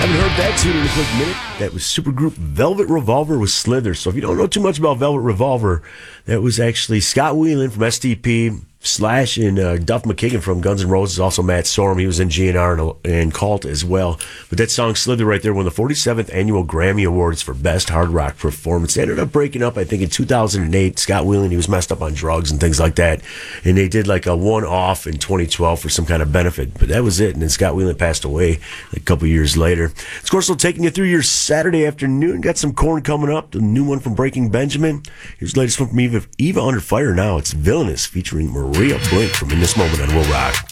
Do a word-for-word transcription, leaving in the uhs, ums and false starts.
Haven't heard that tune in a quick minute. That was supergroup Velvet Revolver with Slither. So if you don't know too much about Velvet Revolver, that was actually Scott Weiland from S T P, Slash and uh, Duff McKagan from Guns N' Roses, also Matt Sorum. He was in G N R and, and Cult as well. But that song Slither right there won the forty-seventh Annual Grammy Awards for Best Hard Rock Performance. They ended up breaking up, I think, in two thousand eight. Scott Weiland, he was messed up on drugs and things like that. And they did like a one-off in twenty twelve for some kind of benefit. But that was it. And then Scott Weiland passed away a couple years later. Of course, we're taking you through your Saturday afternoon. Got some Korn coming up. The new one from Breaking Benjamin. Here's the latest one from Eva, Eva Under Fire now. It's Villainous featuring Maria Blink from In This Moment on Will Rock.